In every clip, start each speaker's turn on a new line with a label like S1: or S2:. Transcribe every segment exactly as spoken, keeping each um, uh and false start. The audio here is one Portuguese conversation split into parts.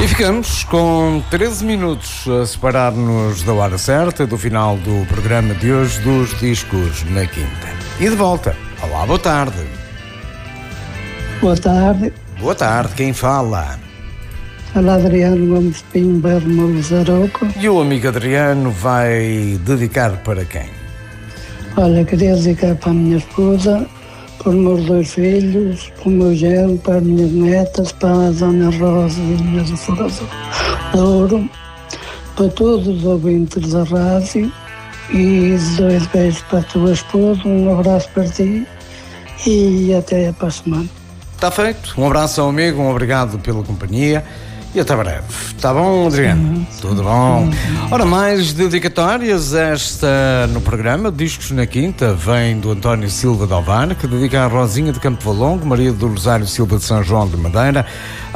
S1: E ficamos com treze minutos a separar-nos da hora certa do final do programa de hoje dos Discos na Quinta. E de volta. Olá, boa tarde.
S2: Boa tarde.
S1: Boa tarde, quem fala?
S2: Fala Adriano Gomes de Pinho, bairro Mouros Arouca.
S1: E o amigo Adriano vai dedicar para quem?
S2: Olha, queria dedicar para a minha esposa, para os meus dois filhos, para o meu genro, para as minhas netas, para a Dona Rosa e a minha Fora do Ouro, para todos os ouvintes da rádio e dois beijos para a tua esposa, um abraço para ti e até para a semana.
S1: Está feito. Um abraço ao amigo, um obrigado pela companhia e até breve. Está bom, Adriano? Uhum. Tudo bom? Uhum. Ora, mais dedicatórias esta no programa Discos na Quinta vem do António Silva de Alvar, que dedica à Rosinha de Campo Valongo, Maria do Rosário Silva de São João de Madeira,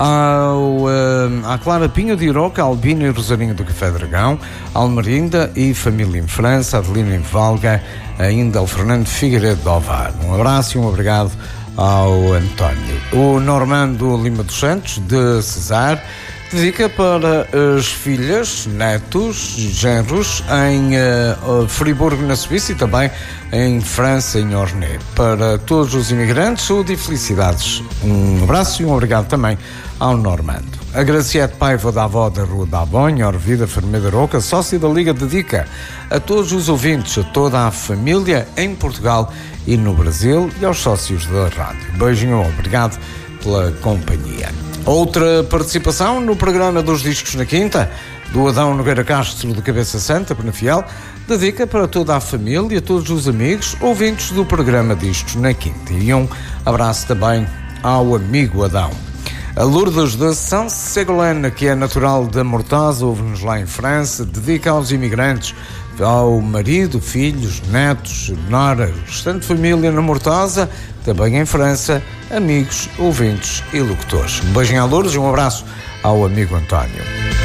S1: ao, uh, à Clara Pinho de Iroca, Albina e Rosarinho do Café Dragão, Almerinda e família em França, Adelina em Valga, ainda ao Fernando Figueiredo de Alvar. Um abraço e um obrigado ao António. O Normando Lima dos Santos, de Cesar, dedica para as filhas, netos, genros em uh, Friburgo, na Suíça, e também em França, em Ornay. Para todos os imigrantes, saúde e felicidades. Um abraço e um obrigado também ao Normando. A Graciete Paiva da Avó da Rua da Abonha, Orvida Fermeira Roca, sócia da Liga, dedica a todos os ouvintes, a toda a família em Portugal e no Brasil e aos sócios da rádio. Beijinho, obrigado pela companhia. Outra participação no programa dos Discos na Quinta, do Adão Nogueira Castro de Cabeça Santa, Penafiel, dedica para toda a família, todos os amigos, ouvintes do programa Discos na Quinta. E um abraço também ao amigo Adão. A Lourdes de São Ségolène, que é natural da Mortosa, ouve-nos lá em França, dedica aos imigrantes, ao marido, filhos, netos, nora, restante família na Mortosa, também em França, amigos, ouvintes e locutores. Um beijinho a Lourdes e um abraço ao amigo António.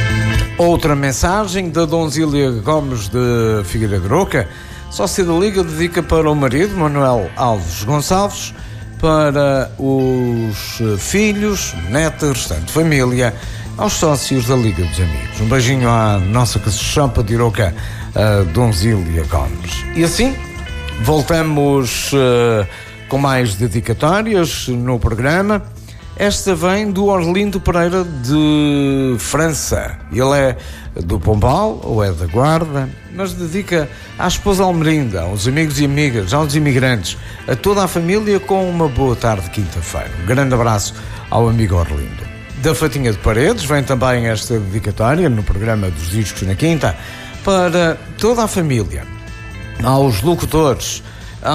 S1: Outra mensagem da Donzília Gomes de Figueiredo de Roca, sócia da Liga, dedica para o marido, Manuel Alves Gonçalves, para os filhos, netas, restante família, aos sócios da Liga dos Amigos. Um beijinho à nossa caçachapa de Iroca, a Donzília Gomes. E assim, voltamos uh, com mais dedicatórias no programa. Esta vem do Orlindo Pereira de França. Ele é do Pombal, ou é da Guarda, mas dedica à esposa Almerinda, aos amigos e amigas, aos imigrantes, a toda a família, com uma boa tarde de quinta-feira. Um grande abraço ao amigo Orlindo. Da Fatinha de Paredes vem também esta dedicatória no programa dos Discos na Quinta para toda a família, aos locutores,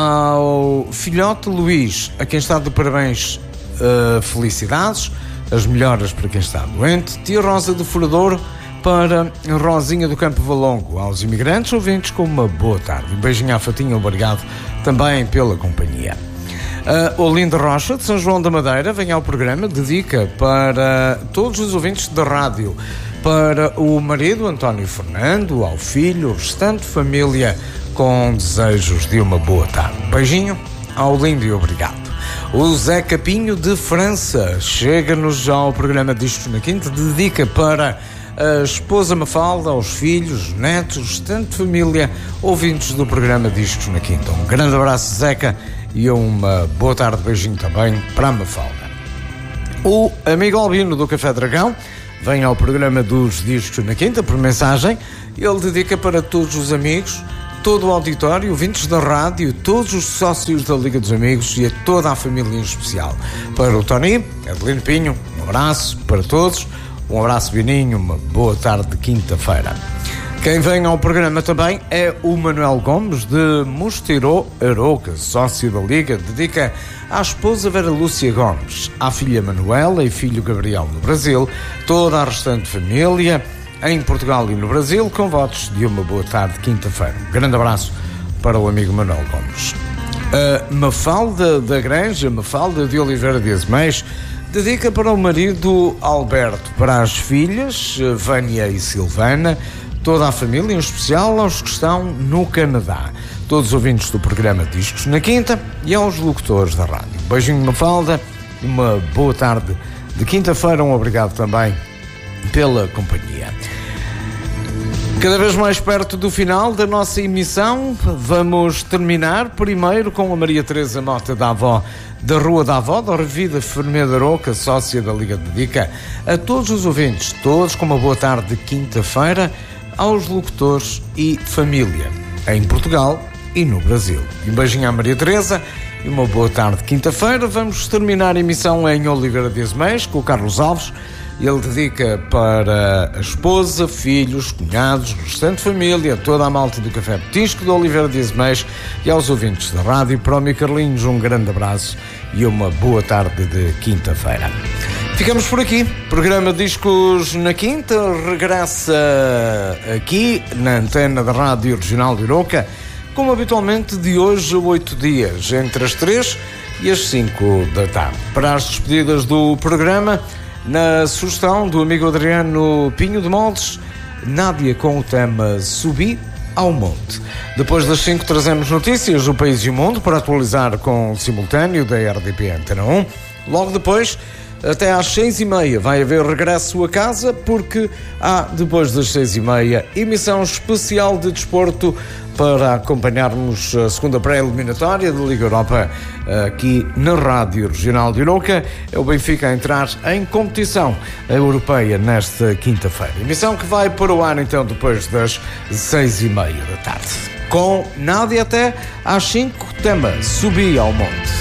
S1: ao filhote Luís, a quem está de parabéns, uh, felicidades, as melhoras para quem está doente, tia Rosa do Furadouro, para Rosinha do Campo Valongo, aos imigrantes ouvintes, com uma boa tarde. Um beijinho à Fatinha, obrigado também pela companhia. Uh, Olinda Rocha, de São João da Madeira, vem ao programa, dedica para todos os ouvintes da rádio, para o marido António Fernando, ao filho, restante família, com desejos de uma boa tarde. Beijinho ao lindo e obrigado. O Zé Capinho de França chega-nos ao programa Discos na Quinta, dedica para a esposa Mafalda, aos filhos, netos, restante família, ouvintes do programa Discos na Quinta. Um grande abraço, Zeca, e uma boa tarde, beijinho também para a Mafalda. O amigo Albino do Café Dragão vem ao programa dos Discos na Quinta por mensagem. Ele dedica para todos os amigos, todo o auditório, ouvintes da rádio, todos os sócios da Liga dos Amigos e a toda a família em especial. Para o Tony, Adelino Pinho, um abraço para todos. Um abraço, Bininho, uma boa tarde de quinta-feira. Quem vem ao programa também é o Manuel Gomes, de Mosteiro Aroca, sócio da Liga, dedica à esposa Vera Lúcia Gomes, à filha Manuela e filho Gabriel no Brasil, toda a restante família em Portugal e no Brasil, com votos de uma boa tarde de quinta-feira. Um grande abraço para o amigo Manuel Gomes. A Mafalda da Granja, Mafalda de Oliveira de Azeméis, dedica para o marido Alberto, para as filhas Vânia e Silvana, toda a família, em especial aos que estão no Canadá, todos os ouvintes do programa Discos na Quinta e aos locutores da rádio. Beijinho, Mafalda, uma boa tarde de quinta-feira, um obrigado também pela companhia. Cada vez mais perto do final da nossa emissão, vamos terminar primeiro com a Maria Teresa Mota da Avó, da Rua da Avó, da Revida Fermeira da Roca, sócia da Liga Dedica, a todos os ouvintes, todos com uma boa tarde de quinta-feira, aos locutores e família, em Portugal e no Brasil. Um beijinho à Maria Teresa e uma boa tarde de quinta-feira. Vamos terminar a emissão em Oliveira de Azeméis com o Carlos Alves. Ele dedica para a esposa, filhos, cunhados, restante família, toda a malta do Café Petisco de Oliveira de Azeméis e aos ouvintes da rádio. Para o meu Carlinhos, um grande abraço e uma boa tarde de quinta-feira. Ficamos por aqui. Programa Discos na Quinta regressa aqui na antena da Rádio Regional de Iroca, como habitualmente de hoje a oito dias, entre as três e as cinco da tarde. Para as despedidas do programa, na sugestão do amigo Adriano Pinho de Montes, Nádia com o tema Subi ao Monte. Depois das cinco trazemos notícias do país e o mundo para atualizar com o simultâneo da R D P Antena um. Logo depois, até às seis e meia, vai haver regresso a casa, porque há, depois das seis e meia, emissão especial de desporto para acompanharmos a segunda pré-eliminatória da Liga Europa aqui na Rádio Regional de Iroca. É o Benfica a entrar em competição europeia nesta quinta-feira. Emissão que vai para o ar então depois das seis e meia da tarde. Com Nádia até às cinco, tema Subi ao Monte.